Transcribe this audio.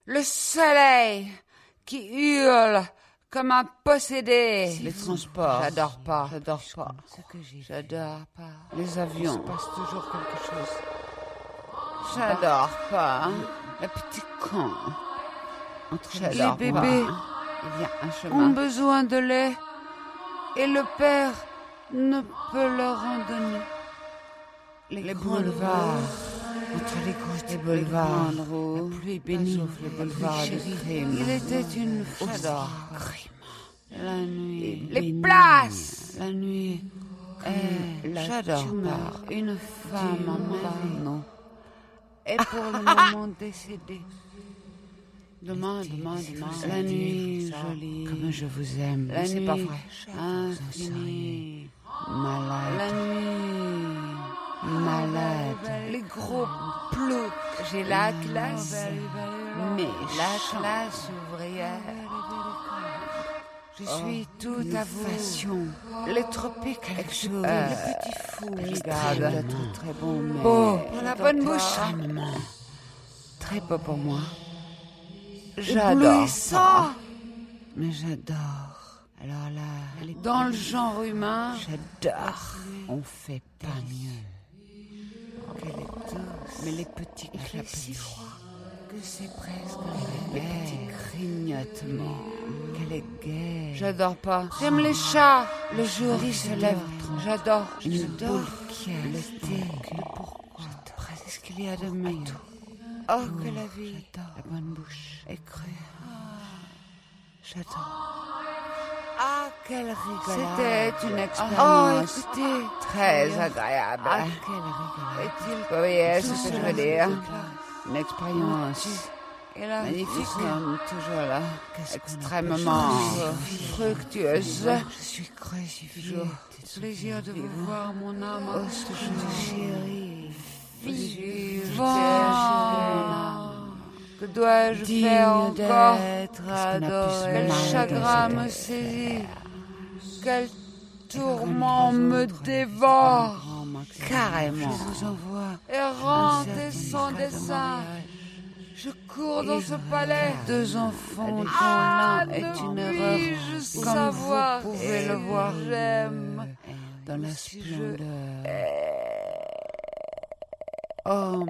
Le soleil qui hurle comme un possédé. Les transports. J'adore pas. J'adore pas. J'adore pas. Les avions. Il se passe toujours quelque chose. J'adore pas. Le petit con. Les bébés Il y a un ont chemin. besoin de lait et le père ne peut leur en donner. Les boulevards. Entre les gouttes Les boulevards. la pluie bénie, Les boulevards de crime. il était une fois. J'adore. La nuit, Les les places. La nuit J'adore pas. pas. Une femme en Mano. est pour le moment décédée. Demain. La nuit jolie. Comme je vous aime. La C'est nuit pas vrai. infinie. Malade. La nuit Malade. Les gros ploucs. J'ai la classe. Mais La classe ouvrière. Je suis tout à vous. Fashion. Les tropiques. Quelque chose. Le petit fou. Regarde. Peut-être très bon, mais... Beau pour la bonne bouche. Extrêmement. Très beau pour moi. J'adore Éblouissant. ça. Mais j'adore. Alors là, Dans le genre humain, j'adore. On fait pas mieux. qu'elle est douce. Mais les petits crépits Que c'est presque les petits grignotements. Qu'elle est gaie. J'adore pas. J'aime les chats. Le jour qui se lève. J'adore. Une boule qui a le thé. Pourquoi? Qu'est-ce qu'il y a de meilleur? Oh, que la vie La bonne bouche. est crue. J'adore. Ah, quelle rigolade. C'était une Oh, expérience écoutez. très agréable. Ah, quelle rigolade. Est-il vous voyez ce que je veux dire? Une Oh, expérience Et là, magnifique. Nous sommes toujours là. Qu'est-ce qu'on Extrêmement fructueuse. je suis crucifiée. Plaisir de vous voir, mon âme. Oh, ce que je chérie. Que dois-je Digne faire encore? d'être adoré. Quel chagrin me saisit. Quel tourment me dévore. Carrément. Je vous envoie, errante et sans dessein. Je cours dans ce palais. Deux enfants dont l'un est une erreur. Comme Savoir vous pouvez le voir. J'aime. Dans la Si je splendeur. Oh,